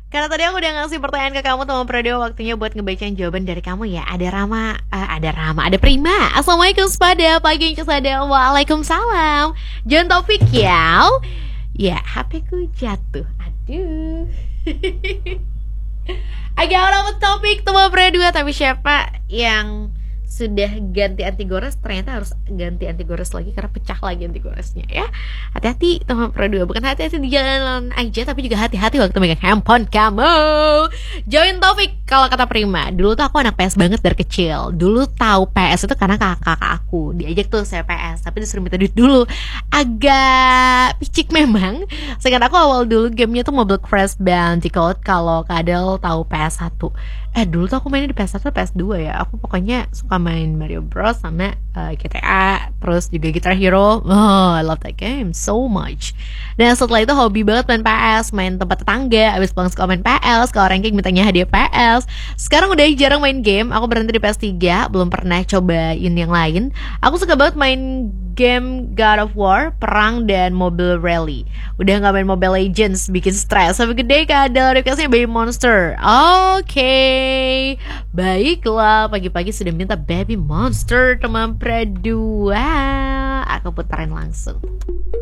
Karena tadi aku udah ngasih pertanyaan ke kamu teman Pradio, waktunya buat ngebacain jawaban dari kamu ya. Ada Prima. Assalamualaikum Spada, pagi Sada. Waalaikumsalam. Jangan topik ya. Ya, HP ku jatuh. Aduh. Agak orang topik teman Pradio, tapi siapa yang sudah ganti anti gores ternyata harus ganti anti gores lagi karena pecah lagi anti goresnya ya. Hati-hati teman Pro 2, bukan hati-hati di jalan aja tapi juga hati-hati waktu megang handphone kamu. Join topik kalau kata Prima. Dulu tuh aku anak PS banget dari kecil. Dulu tahu PS itu karena kakak aku diajak tuh saya PS, tapi disuruh minta duit dulu. Agak picik memang. Seingat aku awal dulu gamenya tuh Mobile Crash Bandicoot. Kalau Kadel tahu PS1. Dulu tuh aku mainnya di PS1 PS2 ya. Aku pokoknya suka main Mario Bros sama GTA, terus juga Guitar Hero. Oh, I love that game so much. Dan setelah itu hobi banget main PS, main tempat tetangga. Abis pulang sekolah main PS, kalau ranking mintanya hadiah PS. Sekarang udah jarang main game. Aku berhenti di PS3, belum pernah cobain yang lain. Aku suka banget main game God of War, perang dan Mobile Rally. Udah gak main Mobile Legends, bikin stres. Sampai gede kadal requestnya Baby Monster. Oke, baiklah, pagi-pagi sudah minta Baby Monster teman Predua. Aku puterin langsung.